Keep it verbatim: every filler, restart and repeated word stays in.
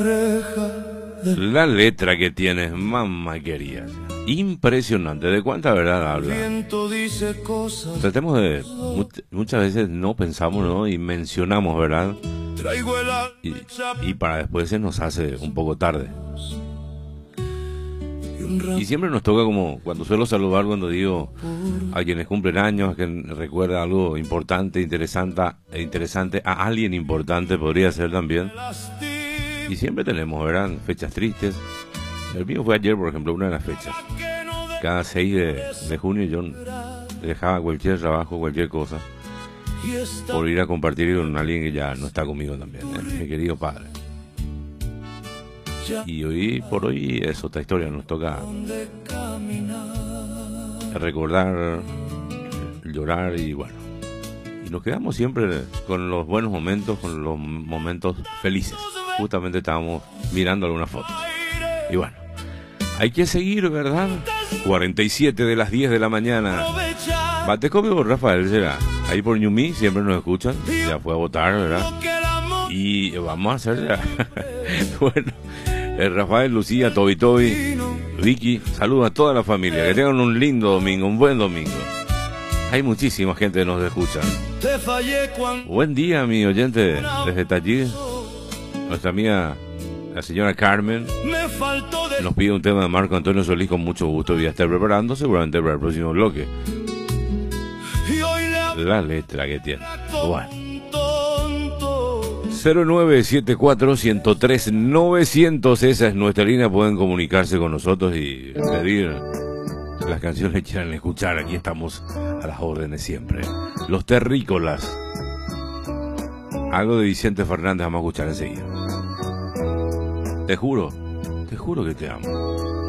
La letra que tienes, mamá querida. Impresionante. ¿De cuánta verdad habla? Tratemos de... Much, muchas veces no pensamos, ¿no? Y mencionamos, ¿verdad? Y, y para después se nos hace un poco tarde. Y siempre nos toca, como cuando suelo saludar, cuando digo a quienes cumplen años, a quien recuerda algo importante, interesante, interesante, a alguien importante podría ser también. Y siempre tenemos, ¿verdad?, fechas tristes. El mío fue ayer, por ejemplo, una de las fechas. Cada seis de, de junio yo dejaba cualquier trabajo, cualquier cosa, por ir a compartir con alguien que ya no está conmigo también, ¿eh? Mi querido padre. Y hoy por hoy es otra historia, nos toca recordar, llorar y bueno. Y nos quedamos siempre con los buenos momentos, con los momentos felices. Justamente estábamos mirando algunas fotos. Y bueno, hay que seguir, ¿verdad? cuarenta y siete de las diez de la mañana. Batecopio Rafael será. Ahí por Ñumí siempre nos escuchan. Ya fue a votar, ¿verdad? Y vamos a hacer ya. Bueno, Rafael, Lucía, Toby Toby, Vicky, saludos a toda la familia. Que tengan un lindo domingo, un buen domingo. Hay muchísima gente que nos escucha. Buen día, mi oyente desde Tallí. Nuestra amiga, la señora Carmen, nos pide un tema de Marco Antonio Solís con mucho gusto. Voy a estar preparando seguramente para el próximo bloque. La letra que tiene. Bueno. cero nueve siete cuatro, uno cero tres, novecientos, esa es nuestra línea. Pueden comunicarse con nosotros y pedir las canciones que quieran escuchar. Aquí estamos a las órdenes siempre. Los Terrícolas. Algo de Vicente Fernández vamos a escuchar enseguida. Te juro, te juro que te amo.